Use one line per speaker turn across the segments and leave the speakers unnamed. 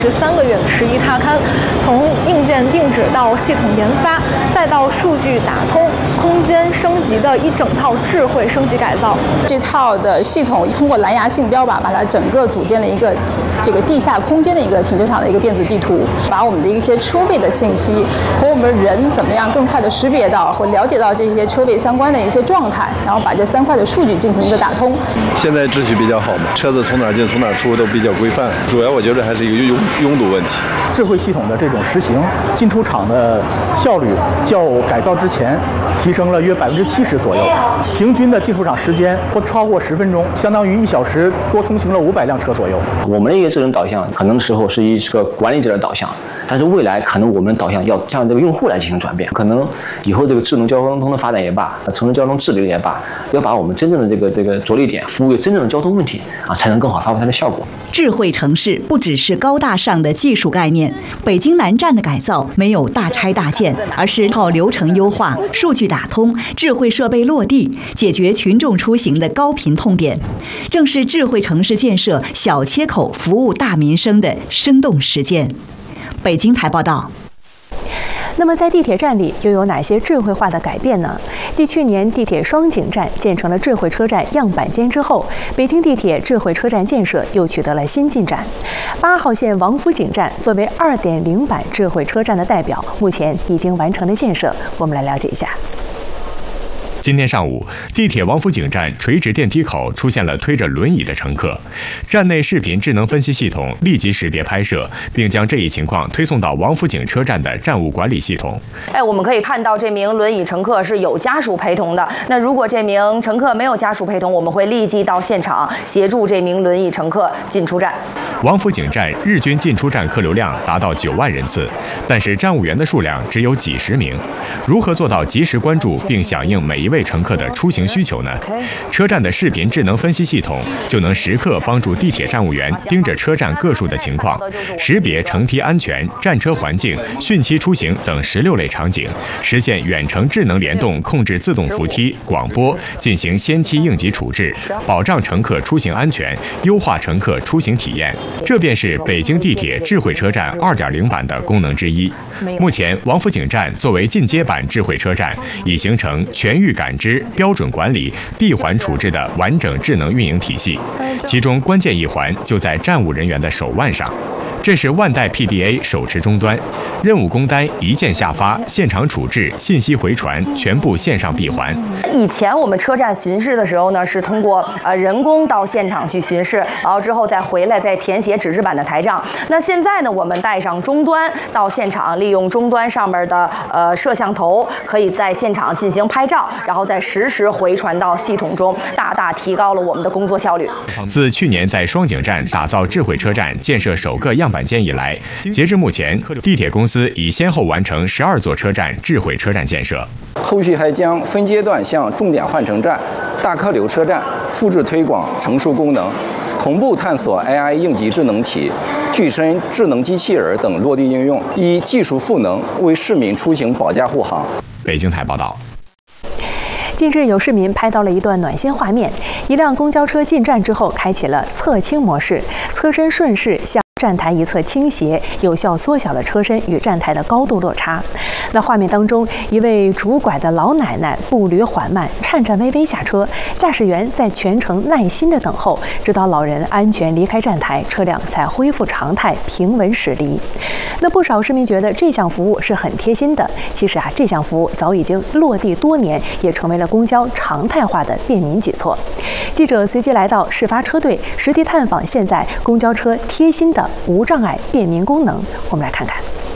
是3个月的实地踏勘，从硬件定制到系统研发，再到数据打通、空间升级的一整套智慧升级改造。
这套的系统通过蓝牙信标把它整个组建了一个这个地下空间的一个停车场的一个电子地图，把我们的一些车位的信息和我们人怎么样更快的识别到或了解到这些车位相关的一些状态，然后把这3块的数据进行一个打通。
现在秩序比较好嘛，车子从哪儿进从哪儿出都比较规范，主要我觉得还是一个拥堵问题。
智慧系统的这种实行，进出厂的效率较改造之前提升了约70%左右，平均的进出厂时间不超过10分钟，相当于1小时多通行了500辆车左右。
我们的一个智能导向，可能时候是一个管理者的导向，但是未来可能我们的导向要向这个用户来进行转变。可能以后这个智能交通的发展也罢，城市交通治理也罢，要把我们真正的这个着力点服务于真正的交通问题啊，才能更好发挥它的效果。
智慧城市不只是高大上的技术概念，北京南站的改造没有大拆大建，而是靠流程优化、数据打通、智慧设备落地，解决群众出行的高频痛点，正是智慧城市建设小切口服务大民生的生动实践。北京台报道。
那么在地铁站里又有哪些智慧化的改变呢？继去年地铁双井站建成了智慧车站样板间之后，北京地铁智慧车站建设又取得了新进展。8号线王府井站作为2.0版智慧车站的代表，目前已经完成了建设。我们来了解一下。
今天上午，地铁王府井站垂直电梯口出现了推着轮椅的乘客，站内视频智能分析系统立即识别拍摄，并将这一情况推送到王府井车站的站务管理系统。
我们可以看到这名轮椅乘客是有家属陪同的。那如果这名乘客没有家属陪同，我们会立即到现场协助这名轮椅乘客进出站。
王府井站日均进出站客流量达到9万人次，但是站务员的数量只有几十名。如何做到及时关注并响应每一位乘客的出行需求呢？车站的视频智能分析系统就能时刻帮助地铁站务员盯着车站各处的情况，识别乘梯安全、站车环境、汛期出行等16类场景，实现远程智能联动控制自动扶梯、广播，进行先期应急处置，保障乘客出行安全，优化乘客出行体验。这便是北京地铁智慧车站2.0版的功能之一。目前，王府井站作为进阶版智慧车站，已形成全域感知、标准管理、闭环处置的完整智能运营体系。其中关键一环就在站务人员的手腕上。这是万代 PDA 手持终端，任务工单一键下发，现场处置、信息回传全部线上闭环。
以前我们车站巡视的时候呢，是通过人工到现场去巡视，然后之后再回来再填写纸质版的台账。那现在呢，我们带上终端到现场，利用终端上面的摄像头，可以在现场进行拍照，然后再实时回传到系统中，大大提高了我们的工作效率。
自去年在双井站打造智慧车站、建设首个样板间以来，截至目前，地铁公司已先后完成12座车站智慧车站建设。
后续还将分阶段向重点换乘站、大客流车站复制推广乘数功能，同步探索 AI 应急智能体、具身智能机器人等落地应用，以技术赋能为市民出行保驾护航。
北京台报道。
近日有市民拍到了一段暖心画面，一辆公交车进站之后开启了侧倾模式，车身顺势向站台一侧倾斜，有效缩小了车身与站台的高度落差。那画面当中，一位拄拐的老奶奶步履缓慢，颤颤巍巍下车，驾驶员在全程耐心的等候，直到老人安全离开站台，车辆才恢复常态，平稳驶离。那不少市民觉得这项服务是很贴心的。其实这项服务早已经落地多年，也成为了公交常态化的便民举措。记者随即来到事发车队，实地探访现在公交车贴心的无障碍便民功能。我们来看看。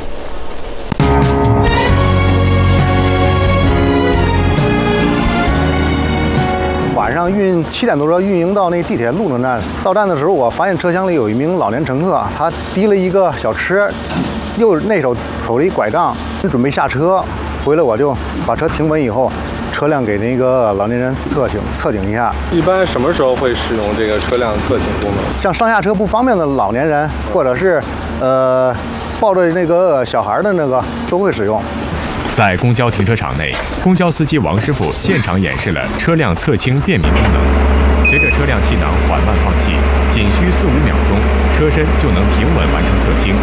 晚上7点多钟运营到那地铁路能站，到站的时候，我发现车厢里有一名老年乘客，他提了一个小吃，右那手瞅着一拐杖，准备下车。回来我就把车停稳以后，车辆给那个老年人侧倾一下。
一般什么时候会使用这个车辆侧倾功能？
像上下车不方便的老年人，或者是抱着那个小孩的那个都会使用。
在公交停车场内，公交司机王师傅现场演示了车辆侧倾便民功能。随着车辆气囊缓慢放气，仅需4-5秒钟，车身就能平稳完成侧倾，